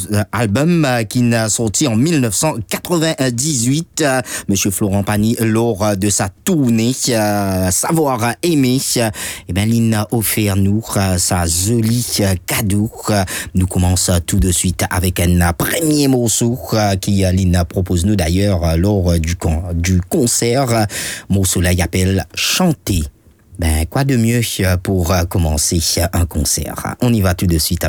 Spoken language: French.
album qui n'a sorti en 1998. Monsieur Florent Pagny, lors de sa tournée Savoir aimer, eh ben, il a offert nous sa jolie cadeau. Nous commençons tout de suite avec un premier morceau qui Lina propose nous d'ailleurs lors du concert. Morceau là, il appelle Chanter. Ben, quoi de mieux pour commencer un concert? On y va tout de suite avec